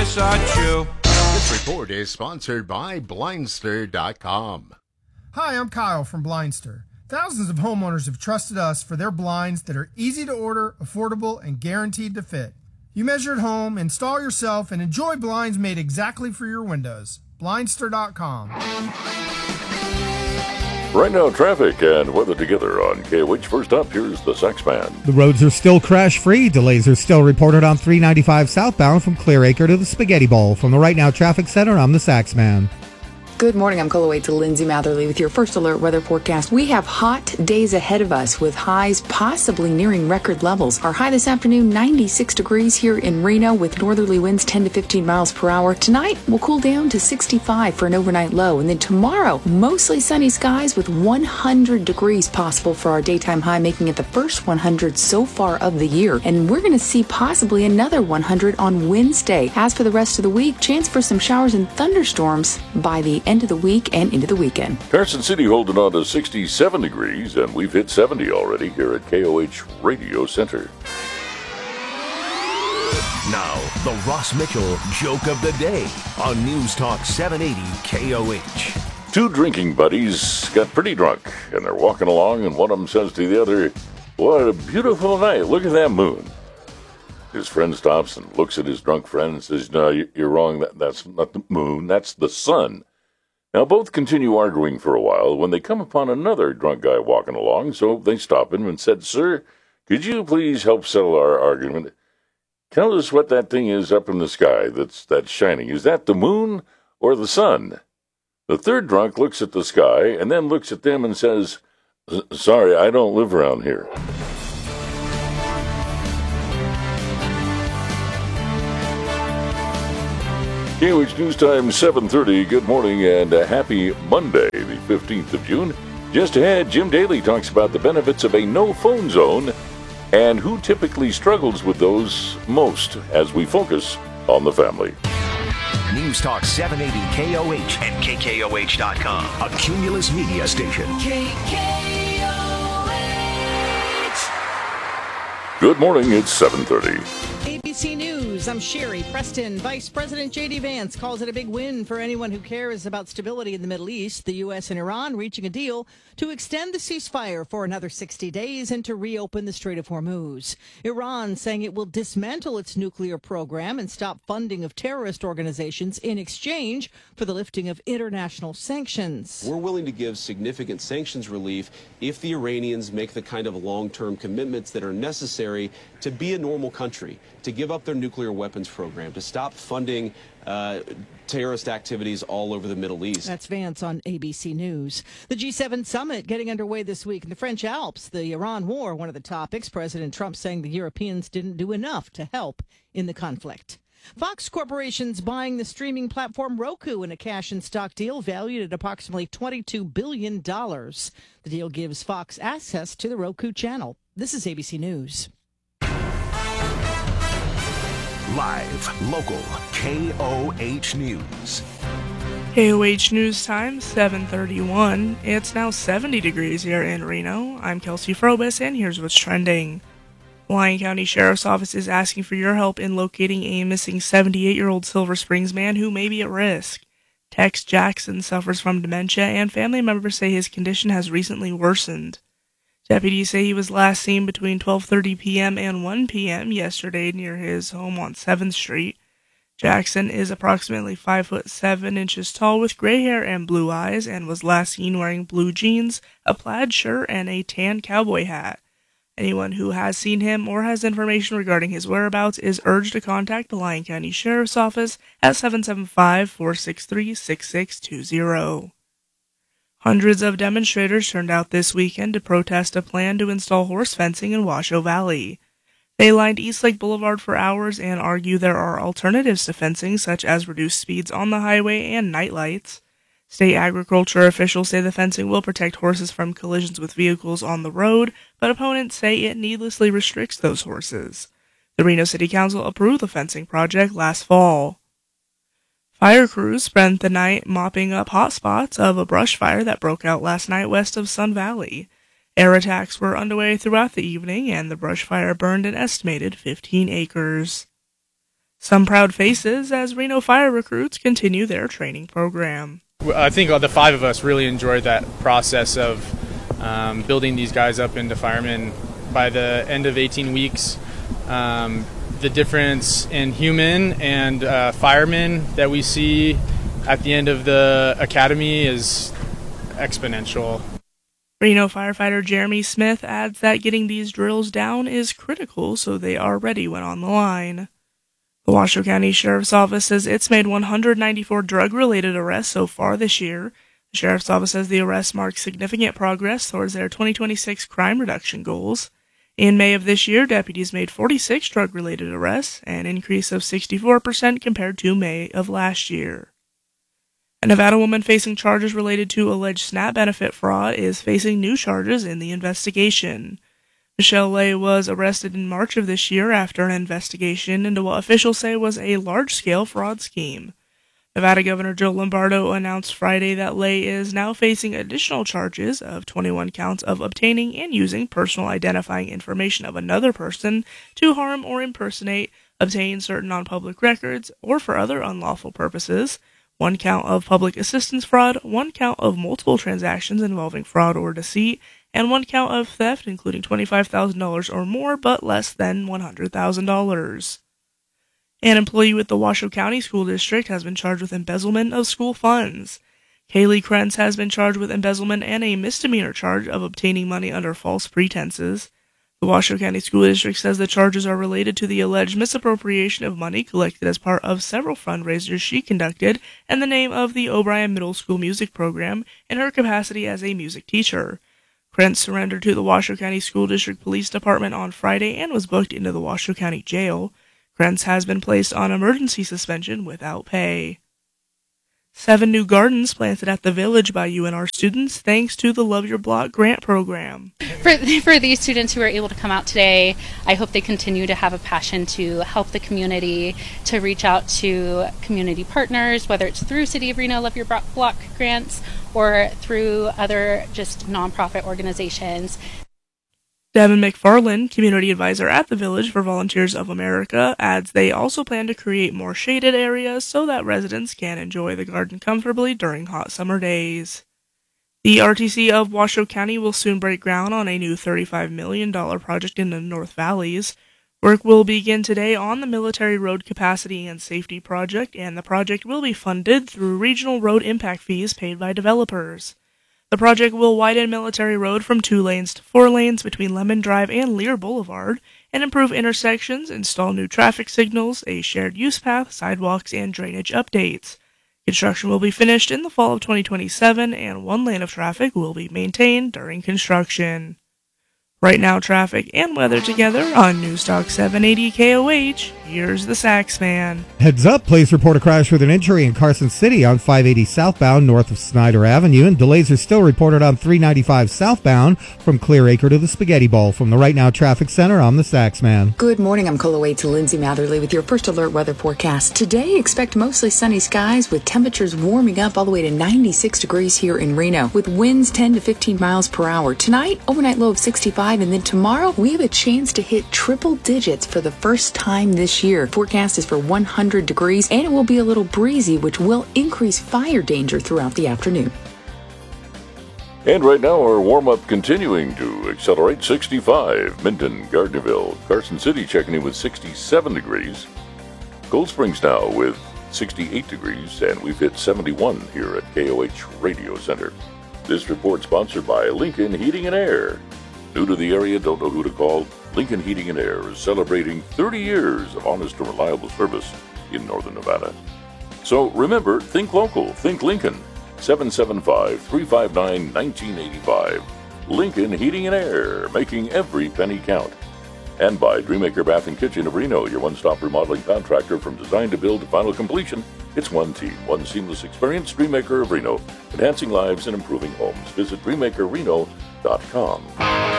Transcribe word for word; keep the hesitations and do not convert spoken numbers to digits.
are true. This report is sponsored by Blindster dot com. Hi, I'm Kyle from Blindster. Thousands of homeowners have trusted us for their blinds that are easy to order, affordable, and guaranteed to fit. You measure at home, install yourself, and enjoy blinds made exactly for your windows. Blindster dot com. Right now, traffic and weather together on K O H. First up, here's the Saxman. The roads are still crash-free. Delays are still reported on three ninety-five southbound from Clearacre to the Spaghetti Bowl. From the Right Now Traffic Center, I'm the Saxman. Good morning. I'm Coloway to Lindsay Matherly with your first alert weather forecast. We have hot days ahead of us with highs possibly nearing record levels. Our high this afternoon, ninety-six degrees here in Reno with northerly winds ten to fifteen miles per hour. Tonight, we'll cool down to sixty-five for an overnight low. And then tomorrow, mostly sunny skies with one hundred degrees possible for our daytime high, making it the first one hundred so far of the year. And we're going to see possibly another one hundred on Wednesday. As for the rest of the week, chance for some showers and thunderstorms by the end of the week and into the weekend. Carson City holding on to sixty-seven degrees, and we've hit seventy already here at K O H Radio Center. Now, the Ross Mitchell Joke of the Day on News Talk seven eighty K O H. Two drinking buddies got pretty drunk, and they're walking along, and one of them says to the other, "What a beautiful night. Look at that moon." His friend stops and looks at his drunk friend and says, "No, you're wrong. That, that's not the moon. That's the sun." Now, both continue arguing for a while when they come upon another drunk guy walking along, so they stop him and said, "Sir, could you please help settle our argument? Tell us what that thing is up in the sky that's, that's shining. Is that the moon or the sun?" The third drunk looks at the sky and then looks at them and says, "Sorry, I don't live around here." K O H News Time, seven thirty. Good morning and a happy Monday, the fifteenth of June. Just ahead, Jim Daly talks about the benefits of a no-phone zone and who typically struggles with those most as we focus on the family. News Talk seven eighty K O H and K K O H dot com, a Cumulus media station. K K O H. Good morning, it's seven thirty. A B C News, I'm Sherry Preston. Vice President J D Vance calls it a big win for anyone who cares about stability in the Middle East. The U S and Iran reaching a deal to extend the ceasefire for another sixty days and to reopen the Strait of Hormuz. Iran saying it will dismantle its nuclear program and stop funding of terrorist organizations in exchange for the lifting of international sanctions. We're willing to give significant sanctions relief if the Iranians make the kind of long-term commitments that are necessary to be a normal country, to give up their nuclear weapons program, to stop funding uh, terrorist activities all over the Middle East. That's Vance on A B C News. The G seven summit getting underway this week in the French Alps. The Iran war, one of the topics. President Trump saying the Europeans didn't do enough to help in the conflict. Fox Corporation's buying the streaming platform Roku in a cash and stock deal valued at approximately twenty-two billion dollars. The deal gives Fox access to the Roku channel. This is A B C News. Live, local, K O H News. K O H News Time, seven thirty-one. It's now seventy degrees here in Reno. I'm Kelsey Frobis, and here's what's trending. Lyon County Sheriff's Office is asking for your help in locating a missing seventy-eight-year-old Silver Springs man who may be at risk. Tex Jackson suffers from dementia, and family members say his condition has recently worsened. Deputies say he was last seen between twelve thirty p.m. and one p.m. yesterday near his home on seventh street. Jackson is approximately five foot seven inches tall with gray hair and blue eyes and was last seen wearing blue jeans, a plaid shirt, and a tan cowboy hat. Anyone who has seen him or has information regarding his whereabouts is urged to contact the Lyon County Sheriff's Office at seven seven five, four six three, six six two zero. Hundreds of demonstrators turned out this weekend to protest a plan to install horse fencing in Washoe Valley. They lined Eastlake Boulevard for hours and argue there are alternatives to fencing, such as reduced speeds on the highway and night lights. State agriculture officials say the fencing will protect horses from collisions with vehicles on the road, but opponents say it needlessly restricts those horses. The Reno City Council approved the fencing project last fall. Fire crews spent the night mopping up hot spots of a brush fire that broke out last night west of Sun Valley. Air attacks were underway throughout the evening, and the brush fire burned an estimated fifteen acres. Some proud faces as Reno Fire recruits continue their training program. I think the five of us really enjoyed that process of um, building these guys up into firemen. By the end of eighteen weeks, um, the difference in human and uh, firemen that we see at the end of the academy is exponential. Reno firefighter Jeremy Smith adds that getting these drills down is critical so they are ready when on the line. The Washoe County Sheriff's Office says it's made one hundred ninety-four drug-related arrests so far this year. The Sheriff's Office says the arrests mark significant progress towards their twenty twenty-six crime reduction goals. In May of this year, deputies made forty-six drug-related arrests, an increase of sixty-four percent compared to May of last year. A Nevada woman facing charges related to alleged SNAP benefit fraud is facing new charges in the investigation. Michelle Lay was arrested in March of this year after an investigation into what officials say was a large-scale fraud scheme. Nevada Governor Joe Lombardo announced Friday that Lay is now facing additional charges of twenty-one counts of obtaining and using personal identifying information of another person to harm or impersonate, obtain certain non-public records, or for other unlawful purposes, one count of public assistance fraud, one count of multiple transactions involving fraud or deceit, and one count of theft including twenty-five thousand dollars or more but less than one hundred thousand dollars. An employee with the Washoe County School District has been charged with embezzlement of school funds. Kaylee Krentz has been charged with embezzlement and a misdemeanor charge of obtaining money under false pretenses. The Washoe County School District says the charges are related to the alleged misappropriation of money collected as part of several fundraisers she conducted in the name of the O'Brien Middle School Music Program in her capacity as a music teacher. Krentz surrendered to the Washoe County School District Police Department on Friday and was booked into the Washoe County Jail. Krentz has been placed on emergency suspension without pay. Seven new gardens planted at the Village by U N R students thanks to the Love Your Block grant program. For, for these students who are able to come out today, I hope they continue to have a passion to help the community, to reach out to community partners, whether it's through City of Reno Love Your Block grants or through other just nonprofit organizations. Devin McFarland, community advisor at the Village for Volunteers of America, adds they also plan to create more shaded areas so that residents can enjoy the garden comfortably during hot summer days. The R T C of Washoe County will soon break ground on a new thirty-five million dollars project in the North Valleys. Work will begin today on the Military Road Capacity and Safety Project, and the project will be funded through regional road impact fees paid by developers. The project will widen Military Road from two lanes to four lanes between Lemon Drive and Lear Boulevard and improve intersections, install new traffic signals, a shared use path, sidewalks, and drainage updates. Construction will be finished in the fall of twenty twenty-seven, and one lane of traffic will be maintained during construction. Right now, traffic and weather together on Newstalk seven eighty K O H. Here's the Sax Man. Heads up, police report a crash with an injury in Carson City on five eighty southbound north of Snyder Avenue, and delays are still reported on three ninety-five southbound from Clear Acre to the Spaghetti Bowl. From the Right Now Traffic Center, I'm the Sax Man. Good morning. I'm Coloway to Lindsay Matherly with your first alert weather forecast. Today, expect mostly sunny skies with temperatures warming up all the way to ninety-six degrees here in Reno, with winds ten to fifteen miles per hour. Tonight, overnight low of sixty-five, and then tomorrow, we have a chance to hit triple digits for the first time this year. Forecast is for one hundred degrees, and it will be a little breezy, which will increase fire danger throughout the afternoon. And right now, our warm-up continuing to accelerate. Sixty-five, Minton, Gardnerville, Carson City checking in with sixty-seven degrees. Cold Springs now with sixty-eight degrees, and we've hit seventy-one here at K O H Radio Center. This report sponsored by Lincoln Heating and Air. New to the area, don't know who to call? Lincoln Heating and Air is celebrating thirty years of honest and reliable service in Northern Nevada. So remember, think local, think Lincoln. seven seven five, three five nine, one nine eight five. Lincoln Heating and Air, making every penny count. And by Dreammaker Bath and Kitchen of Reno, your one-stop remodeling contractor from design to build to final completion. It's one team, one seamless experience. Dreammaker of Reno, enhancing lives and improving homes. Visit dreammaker reno dot com.